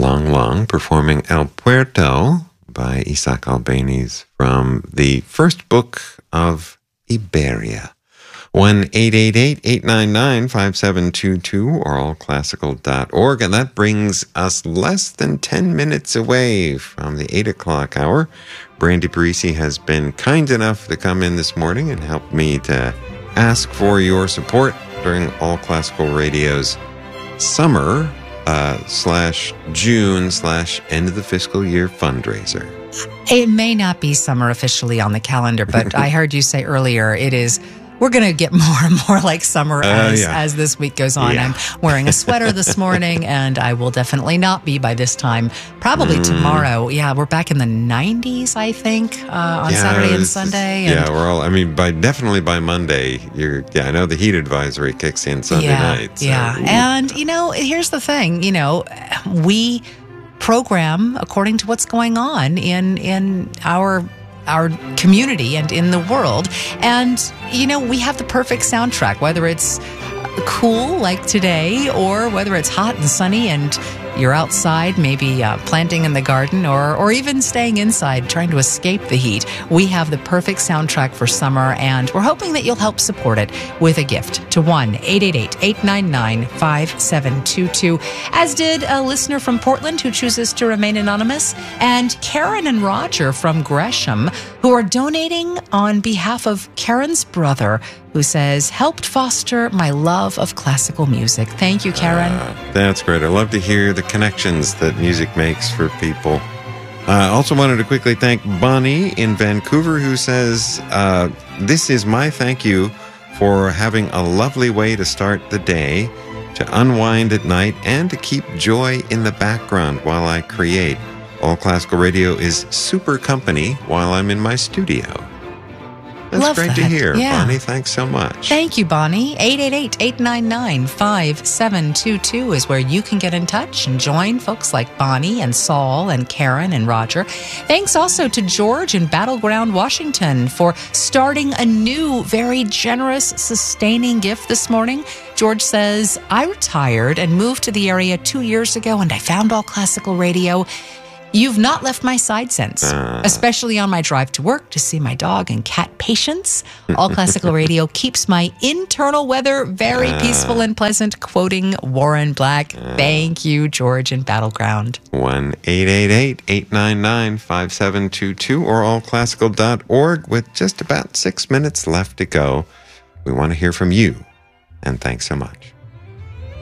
Long Long performing El Puerto by Isaac Albéniz from the first book of Iberia. 1-888-899-5722 or allclassical.org. And that brings us less than 10 minutes away from the 8 o'clock hour. Brandy Parisi has been kind enough to come in this morning and help me to ask for your support during All Classical Radio's summer /June / end of the fiscal year fundraiser. It may not be summer officially on the calendar, but I heard you say earlier we're going to get more and more like summer as this week goes on. Yeah. I'm wearing a sweater this morning, and I will definitely not be by this time. Probably tomorrow. Yeah, we're back in the 90s, I think, on Saturday and Sunday. Definitely by Monday. I know the heat advisory kicks in Sunday night. So. Yeah, and here's the thing. We program according to what's going on in our community and in the world. And, we have the perfect soundtrack, whether it's cool like today or whether it's hot and sunny and you're outside, maybe planting in the garden or even staying inside trying to escape the heat. We have the perfect soundtrack for summer, and we're hoping that you'll help support it with a gift to 1-888-899-5722, as did a listener from Portland who chooses to remain anonymous, and Karen and Roger from Gresham, who are donating on behalf of Karen's brother, who says, helped foster my love of classical music. Thank you, Karen. That's great. I love to hear the connections that music makes for people. I also wanted to quickly thank Bonnie in Vancouver, who says, this is my thank you for having a lovely way to start the day, to unwind at night, and to keep joy in the background while I create. All Classical Radio is super company while I'm in my studio. That's Love great that. to hear, Yeah. Bonnie. Thanks so much. Thank you, Bonnie. 888-899-5722 is where you can get in touch and join folks like Bonnie and Saul and Karen and Roger. Thanks also to George in Battleground, Washington, for starting a new, very generous, sustaining gift this morning. George says, I retired and moved to the area 2 years ago, and I found All Classical Radio. You've not left my side since, especially on my drive to work to see my dog and cat Patience. All Classical Radio keeps my internal weather very peaceful and pleasant, quoting Warren Black. Thank you, George in Battleground. 1-888-899-5722 or allclassical.org. With just about 6 minutes left to go, we want to hear from you. And thanks so much.